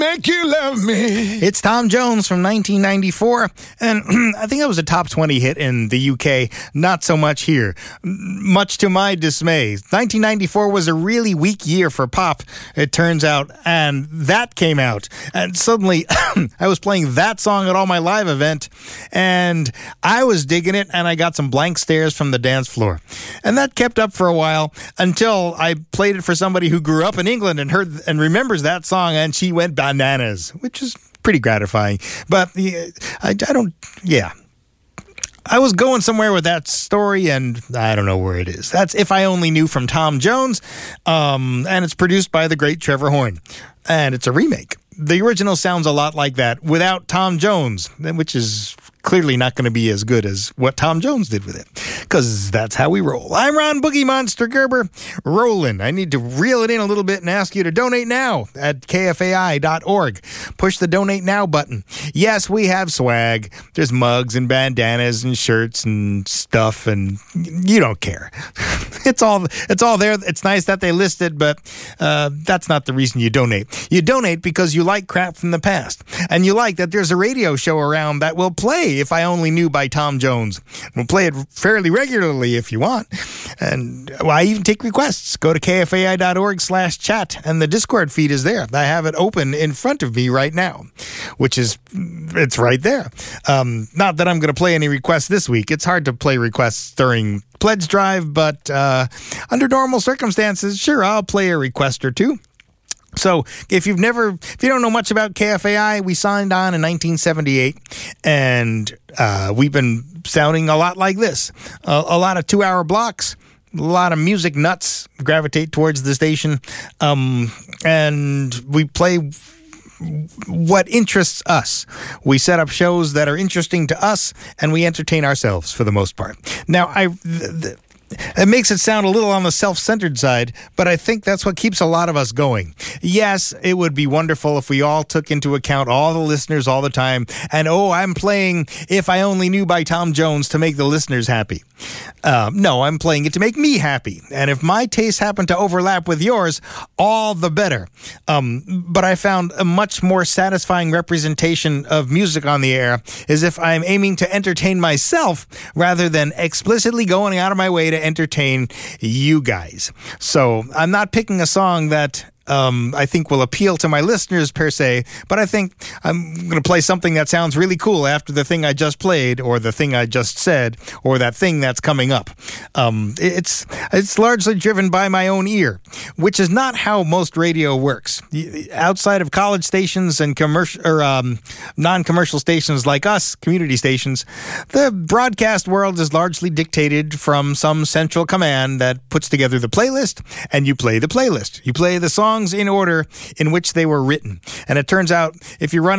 make you love me. It's Tom Jones from 1994, and I think it was a top 20 hit in the UK, not so much here, much to my dismay. 1994 was a really weak year for pop, it turns out, and that came out, and suddenly I was playing that song at all my live event, and I was digging it, and I got some blank stares from the dance floor. And that kept up for a while until I played it for somebody who grew up in England and heard and remembers that song, and she went bananas, which is pretty gratifying. But I was going somewhere with that story, and I don't know where it is. That's If I Only Knew from Tom Jones, and it's produced by the great Trevor Horn, and it's a remake. The original sounds a lot like that without Tom Jones, which is clearly not going to be as good as what Tom Jones did with it, because that's how we roll. I'm Ron Boogie Monster Gerber, rolling. I need to reel it in a little bit and ask you to donate now at kfai.org. Push the donate now button. Yes, we have swag. There's mugs and bandanas and shirts and stuff, and you don't care. It's all there. It's nice that they list it, but that's not the reason you donate. You donate because you like crap from the past, and you like that there's a radio show around that will play If I Only Knew by Tom Jones. We'll play it fairly regularly if you want. And I even take requests. Go to kfai.org/chat, and the Discord feed is there. I have it open in front of me right now, it's right there. Not that I'm going to play any requests this week. It's hard to play requests during Pledge Drive, but under normal circumstances, sure, I'll play a request or two. So if you don't know much about KFAI, we signed on in 1978, and we've been sounding a lot like this. A lot of 2-hour blocks, a lot of music nuts gravitate towards the station, and we play what interests us. We set up shows that are interesting to us, and we entertain ourselves for the most part. Now, it makes it sound a little on the self-centered side, but I think that's what keeps a lot of us going. Yes, it would be wonderful if we all took into account all the listeners all the time, and I'm playing If I Only Knew by Tom Jones to make the listeners happy. No, I'm playing it to make me happy, and if my tastes happen to overlap with yours, all the better. But I found a much more satisfying representation of music on the air is if I'm aiming to entertain myself rather than explicitly going out of my way to entertain you guys. So I'm not picking a song that I think will appeal to my listeners per se, but I think I'm going to play something that sounds really cool after the thing I just played, or the thing I just said, or that thing that's coming up. It's largely driven by my own ear, which is not how most radio works. Outside of college stations and commercial or non-commercial stations like us, community stations, the broadcast world is largely dictated from some central command that puts together the playlist, and you play the playlist. You play the songs in order in which they were written. And it turns out if you run